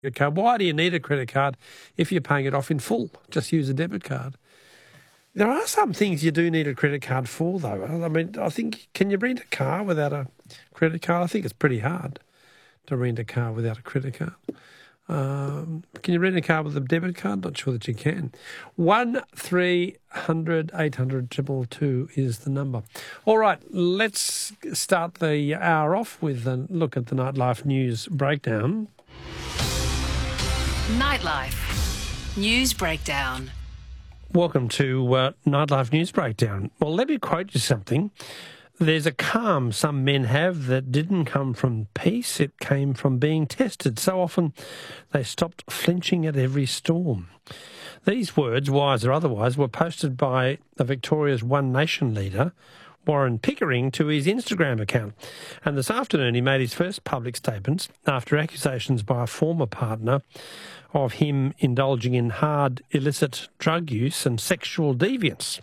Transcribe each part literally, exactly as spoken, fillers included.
credit card. Why do you need a credit card if you're paying it off in full? Just use a debit card. There are some things you do need a credit card for, though. I mean, I think, can you rent a car without a credit card? I think it's pretty hard to rent a car without a credit card. Um, can you rent a car with a debit card? Not sure that you can. One three hundred eight hundred two two two is the number. All right, let's start the hour off with a look at the Nightlife News Breakdown. Nightlife News Breakdown. Welcome to uh, Nightlife News Breakdown. Well, let me quote you something. There's a calm some men have that didn't come from peace. It came from being tested. So often they stopped flinching at every storm. These words, wise or otherwise, were posted by a Victoria's One Nation leader, Warren Pickering, to his Instagram account. And this afternoon he made his first public statements after accusations by a former partner of him indulging in hard, illicit drug use and sexual deviance.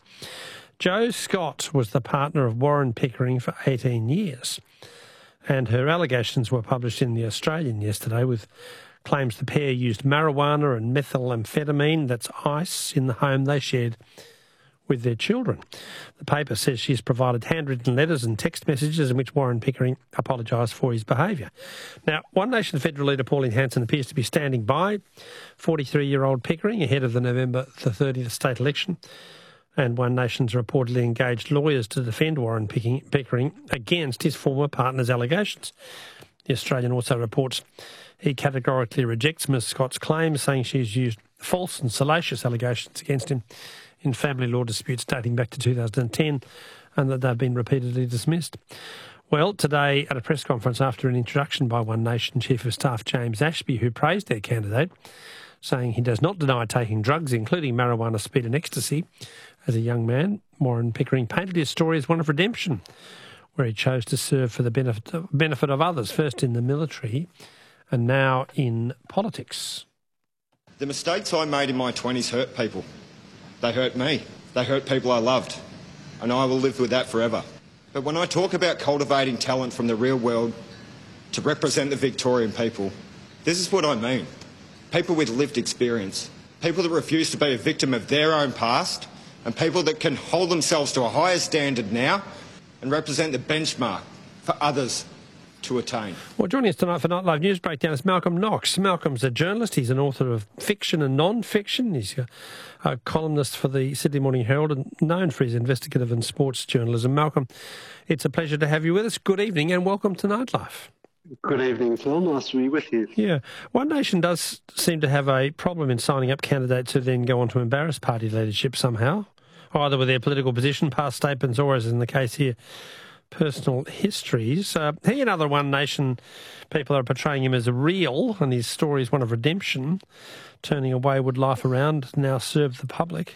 Jo Scott was the partner of Warren Pickering for eighteen years, and her allegations were published in The Australian yesterday with claims the pair used marijuana and methamphetamine, that's ice, in the home they shared with their children. The paper says she's provided handwritten letters and text messages in which Warren Pickering apologised for his behaviour. Now, One Nation federal leader Pauline Hanson appears to be standing by forty-three-year-old Pickering ahead of the November the thirtieth state election. And One Nation's reportedly engaged lawyers to defend Warren Pickering against his former partner's allegations. The Australian also reports he categorically rejects Miz Scott's claims, saying she's used false and salacious allegations against him in family law disputes dating back to two thousand ten, and that they've been repeatedly dismissed. Well, today at a press conference after an introduction by One Nation Chief of Staff James Ashby, who praised their candidate, saying he does not deny taking drugs, including marijuana, speed and ecstasy, as a young man, Warren Pickering painted his story as one of redemption, where he chose to serve for the benefit of, benefit of others, first in the military and now in politics. The mistakes I made in my twenties hurt people. They hurt me. They hurt people I loved. And I will live with that forever. But when I talk about cultivating talent from the real world to represent the Victorian people, this is what I mean. People with lived experience. People that refuse to be a victim of their own past, and people that can hold themselves to a higher standard now and represent the benchmark for others to attain. Well, joining us tonight for Nightlife News Breakdown is Malcolm Knox. Malcolm's a journalist. He's an author of fiction and non-fiction. He's a, a columnist for the Sydney Morning Herald and known for his investigative and sports journalism. Malcolm, it's a pleasure to have you with us. Good evening and welcome to Nightlife. Good evening, Phil. Nice to be with you. Yeah. One Nation does seem to have a problem in signing up candidates who then go on to embarrass party leadership somehow, either with their political position, past statements, or, as in the case here, personal histories. Uh, he and other One Nation people are portraying him as real, and his story is one of redemption, turning a wayward life around, now serve the public.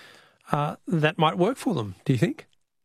Uh, that might work for them, do you think?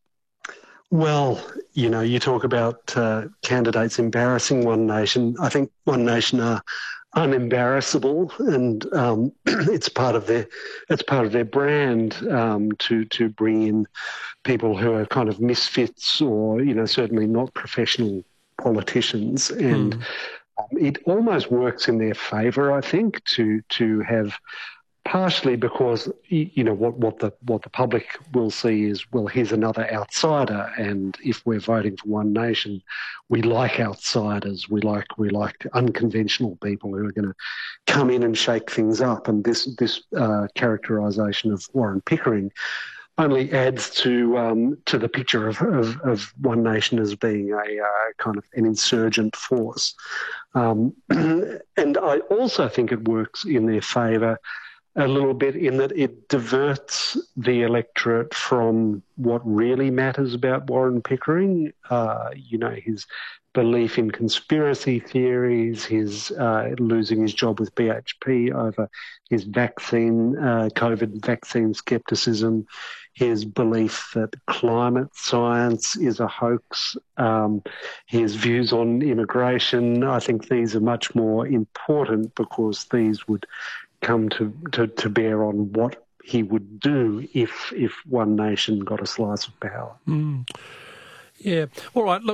Well, you know, you talk about uh, candidates embarrassing One Nation. I think One Nation are unembarrassable, and um, it's part of their it's part of their brand um, to to bring in people who are kind of misfits, or you know, certainly not professional politicians, and mm. um, it almost works in their favour, I think, to to have. Partially because, you know, what, what the what the public will see is, well, here's another outsider, and if we're voting for One Nation, we like outsiders, we like we like unconventional people who are going to come in and shake things up, and this this uh, characterisation of Warren Pickering only adds to um, to the picture of, of, of One Nation as being a uh, kind of an insurgent force, um, and I also think it works in their favour a little bit in that it diverts the electorate from what really matters about Warren Pickering, uh, you know, his belief in conspiracy theories, his uh, losing his job with B H P over his vaccine, uh, COVID vaccine scepticism, his belief that climate science is a hoax, um, his views on immigration. I think these are much more important because these would come to, to, to bear on what he would do if if One Nation got a slice of power. Mm. Yeah. All right, look,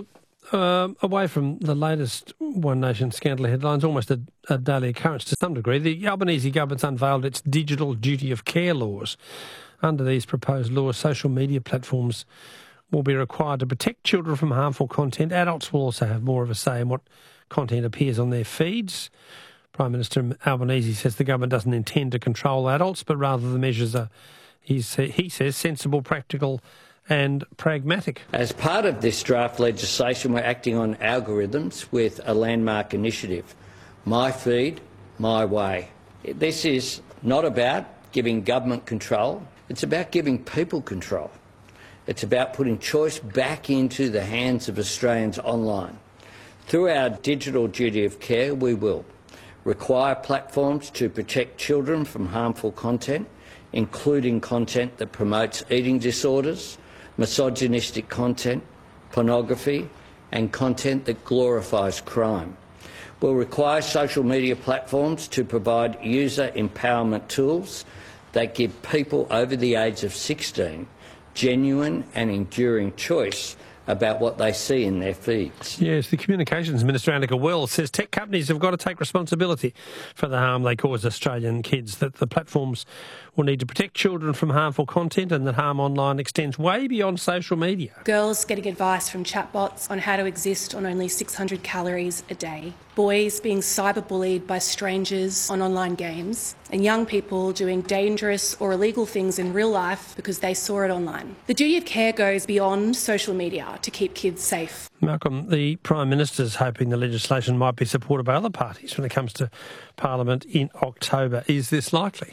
um, away from the latest One Nation scandal headlines, almost a, a daily occurrence to some degree, the Albanese government's unveiled its digital duty of care laws. Under these proposed laws, social media platforms will be required to protect children from harmful content. Adults will also have more of a say in what content appears on their feeds. Prime Minister Albanese says the government doesn't intend to control adults, but rather the measures are, he's, he says, sensible, practical and pragmatic. As part of this draft legislation, we're acting on algorithms with a landmark initiative, My Feed, My Way. This is not about giving government control, it's about giving people control. It's about putting choice back into the hands of Australians online. Through our digital duty of care, we will require platforms to protect children from harmful content, including content that promotes eating disorders, misogynistic content, pornography and content that glorifies crime. We'll require social media platforms to provide user empowerment tools that give people over the age of sixteen genuine and enduring choice about what they see in their feeds. Yes, the Communications Minister, Annika Wells, says tech companies have got to take responsibility for the harm they cause Australian kids, that the platforms will need to protect children from harmful content and that harm online extends way beyond social media. Girls getting advice from chatbots on how to exist on only six hundred calories a day. Boys being cyberbullied by strangers on online games. And young people doing dangerous or illegal things in real life because they saw it online. The duty of care goes beyond social media to keep kids safe. Malcolm, the Prime Minister's hoping the legislation might be supported by other parties when it comes to Parliament in October. Is this likely?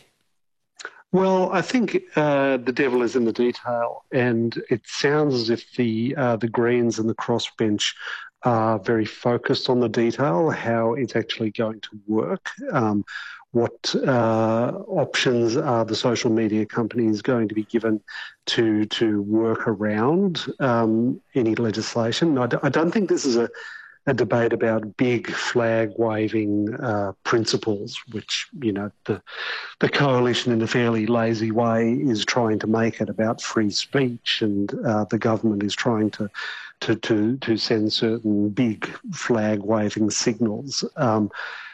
Well, I think uh, the devil is in the detail, and it sounds as if the uh, the Greens and the crossbench are very focused on the detail, how it's actually going to work. Um, what uh, options are the social media companies going to be given to to work around um, any legislation? I, d- I don't think this is a, a debate about big flag-waving uh, principles, which, you know, the the coalition in a fairly lazy way is trying to make it about free speech, and uh, the government is trying to to to, to send certain big flag-waving signals. Um,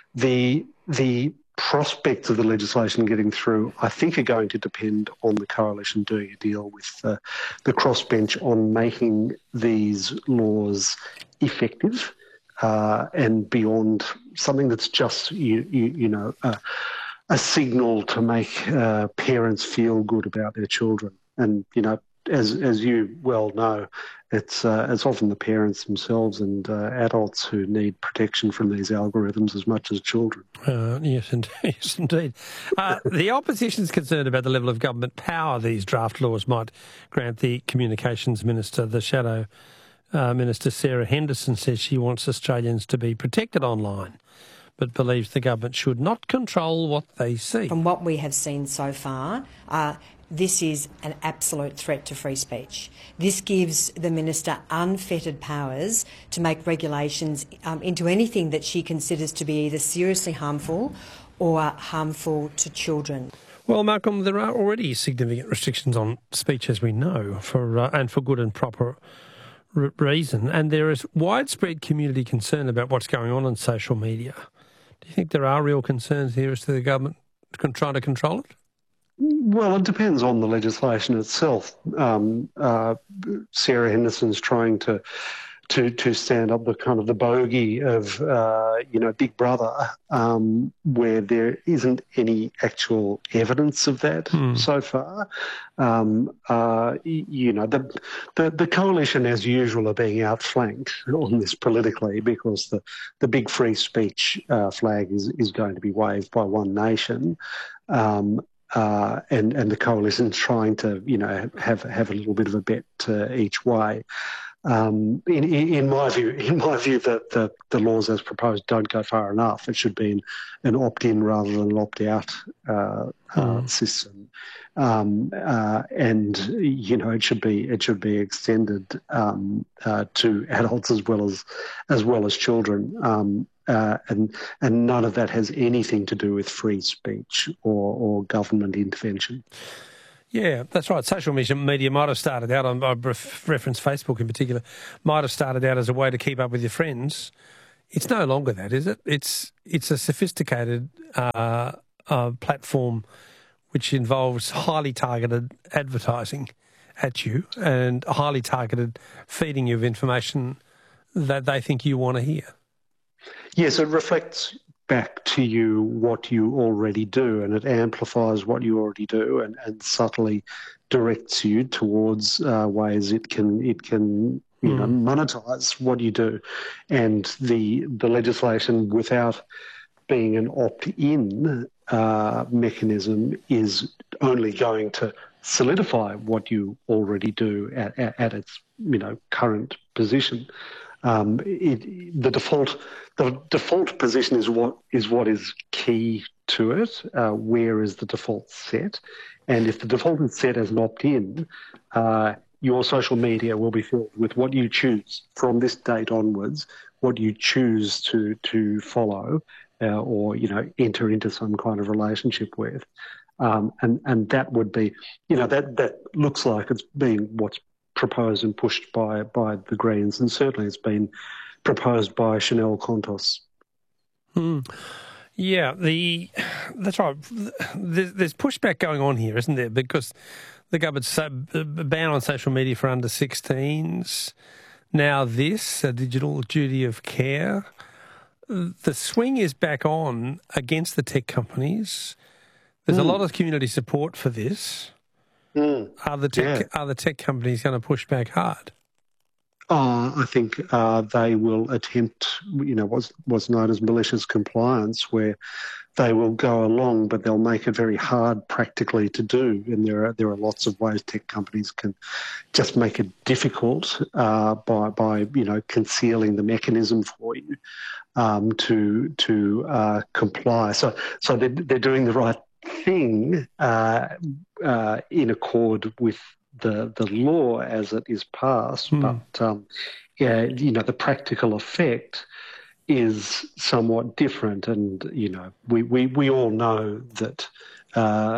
the the prospects of the legislation getting through, I think, are going to depend on the coalition doing a deal with uh, the crossbench on making these laws effective uh, and beyond something that's just, you, you, you know, uh, a signal to make uh, parents feel good about their children. And, you know, as as you well know, it's uh, it's often the parents themselves and uh, adults who need protection from these algorithms as much as children. Uh, yes, indeed. Yes, indeed. Uh, the opposition's concerned about the level of government power these draft laws might grant the Communications Minister. The Shadow uh, Minister, Sarah Henderson, says she wants Australians to be protected online, but believes the government should not control what they see. From what we have seen so far, uh, this is an absolute threat to free speech. This gives the Minister unfettered powers to make regulations um, into anything that she considers to be either seriously harmful or harmful to children. Well, Malcolm, there are already significant restrictions on speech, as we know, for uh, and for good and proper r- reason, and there is widespread community concern about what's going on on social media. Do you think there are real concerns here as to the government trying to control it? Well, it depends on the legislation itself. Um, uh, Sarah Henderson's trying to to to stand up the kind of the bogey of uh, you know Big Brother, um, where there isn't any actual evidence of that mm. so far. Um, uh, you know the, the the coalition, as usual, are being outflanked on this politically because the the big free speech uh, flag is is going to be waved by One Nation. Um, Uh, and, and the coalition trying to, you know, have have a little bit of a bet uh, each way. Um, in, in my view, in my view, that the, the laws as proposed don't go far enough. It should be an, an opt-in rather than an opt-out uh, uh, mm. system, um, uh, and you know, it should be it should be extended um, uh, to adults as well as as well as children. Um, Uh, and and none of that has anything to do with free speech or, or government intervention. Yeah, that's right. Social media, media might have started out, on, I reference Facebook in particular, might have started out as a way to keep up with your friends. It's no longer that, is it? It's it's a sophisticated uh, uh, platform which involves highly targeted advertising at you and highly targeted feeding you of information that they think you want to hear. Yes, it reflects back to you what you already do, and it amplifies what you already do, and, and subtly directs you towards uh, ways it can it can you mm. know monetize what you do. And the the legislation, without being an opt-in uh, mechanism, is only going to solidify what you already do at, at, at its you know current position. Um, it, the default the default position is what is what is key to it. Uh, where is the default set? And if the default is set as an opt-in, uh, your social media will be filled with what you choose from this date onwards, what you choose to to follow uh, or you know enter into some kind of relationship with, um, and and that would be you know that that looks like it's being what's proposed and pushed by by the Greens, and certainly it's been proposed by Chanel Contos. Hmm. Yeah, the that's right. There's, there's pushback going on here, isn't there? Because the government's so, ban on social media for under sixteens. Now this, a digital duty of care. The swing is back on against the tech companies. There's mm. a lot of community support for this. Mm. Are the tech yeah. are the tech companies going to push back hard? Oh, I think uh, they will attempt, you know, what's what's known as malicious compliance, where they will go along, but they'll make it very hard practically to do. And there are there are lots of ways tech companies can just make it difficult uh, by by you know concealing the mechanism for you um, to to uh, comply. So so they're they're doing the right thing uh, uh, in accord with the the law as it is passed, mm. but um, yeah, you know, the practical effect is somewhat different, and you know, we we, we all know that uh,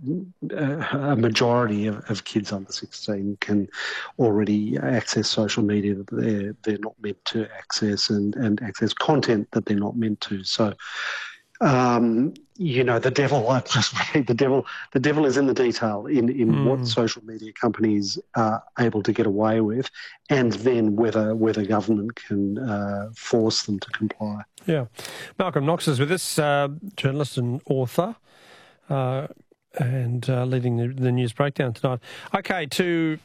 a majority of, of kids under sixteen can already access social media that they're they're not meant to access, and and access content that they're not meant to. So. Um, you know, the devil, I just the devil, the devil is in the detail in, in mm. what social media companies are able to get away with, and then whether whether government can uh, force them to comply. Yeah. Malcolm Knox is with us, uh, journalist and author, uh, and uh, leading the, the news breakdown tonight. Okay, to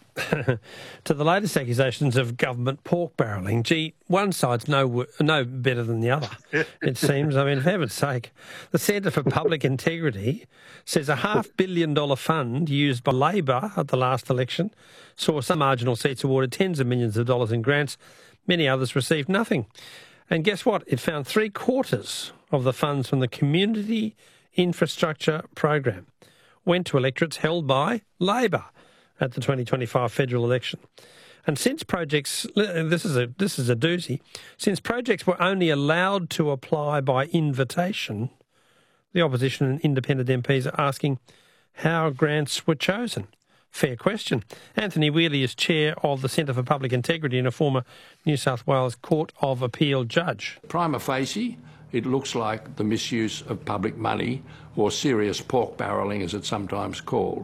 to the latest accusations of government pork barrelling. Gee, one side's no no better than the other, it seems. I mean, for heaven's sake. The Centre for Public Integrity says a half billion dollar fund used by Labor at the last election saw some marginal seats awarded tens of millions of dollars in grants. Many others received nothing. And guess what? It found three quarters of the funds from the Community Infrastructure Program went to electorates held by Labor at the twenty twenty-five federal election. And since projects, this is a this is a doozy, since projects were only allowed to apply by invitation, the opposition and independent M Ps are asking how grants were chosen. Fair question. Anthony Wheatley is chair of the Centre for Public Integrity and a former New South Wales Court of Appeal judge. Prima facie, it looks like the misuse of public money, or serious pork barrelling as it's sometimes called.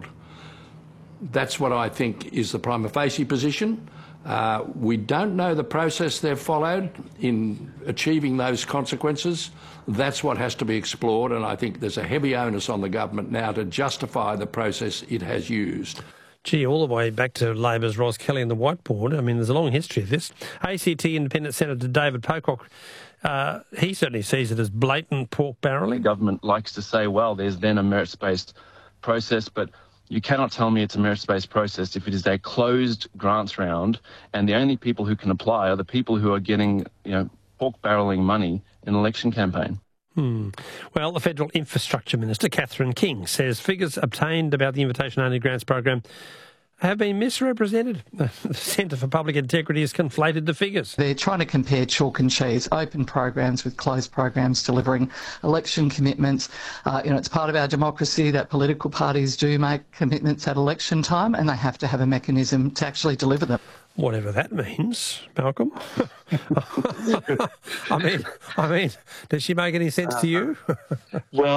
That's what I think is the prima facie position. Uh, we don't know the process they've followed in achieving those consequences. That's what has to be explored, and I think there's a heavy onus on the government now to justify the process it has used. Gee, all the way back to Labor's Ros Kelly and the whiteboard. I mean, there's a long history of this. A C T Independent Senator David Pocock, uh, he certainly sees it as blatant pork barrelling. The government likes to say, well, there's then a merits-based process, but you cannot tell me it's a merits-based process if it is a closed grants round and the only people who can apply are the people who are getting, you know, pork barrelling money in an election campaign. Hmm. Well, the Federal Infrastructure Minister, Catherine King, says figures obtained about the invitation-only grants program have been misrepresented. The Centre for Public Integrity has conflated the figures. They're trying to compare chalk and cheese, open programs with closed programs delivering election commitments. Uh, you know, it's part of our democracy that political parties do make commitments at election time, and they have to have a mechanism to actually deliver them. Whatever that means, Malcolm. I mean, I mean, does she make any sense to you? Well.